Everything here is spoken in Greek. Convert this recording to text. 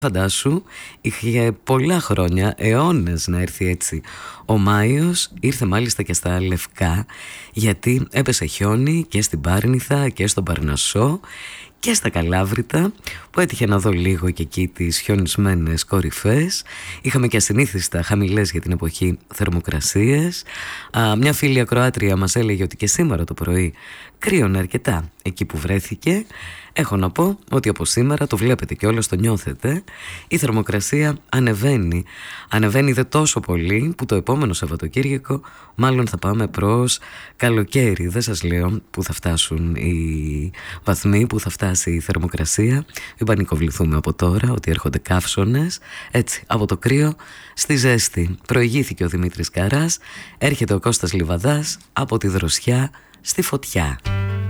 Φαντάσου, είχε πολλά χρόνια, αιώνες να έρθει έτσι ο Μάιος. Ήρθε μάλιστα και στα Λευκά, γιατί έπεσε χιόνι και στην Πάρνηθα και στον Παρνασσό και στα Καλάβρητα, που έτυχε να δω λίγο και εκεί τις χιονισμένες κορυφές. Είχαμε και ασυνήθιστα χαμηλές για την εποχή θερμοκρασίες. Μια φίλη ακροάτρια μας έλεγε ότι και σήμερα το πρωί κρύωνε αρκετά εκεί που βρέθηκε. Έχω να πω ότι από σήμερα, το βλέπετε και όλος το νιώθετε, η θερμοκρασία ανεβαίνει. Ανεβαίνει δε τόσο πολύ που το επόμενο Σαββατοκύριακο μάλλον θα πάμε προς καλοκαίρι. Δεν σας λέω που θα φτάσουν οι βαθμοί, που θα φτάσει η θερμοκρασία. Μην πανικοβληθούμε από τώρα ότι έρχονται καύσωνες. Έτσι, από το κρύο στη ζέστη. Προηγήθηκε ο Δημήτρης Καράς, έρχεται ο Κώστας Λιβαδάς από τη δροσιά στη φωτιά.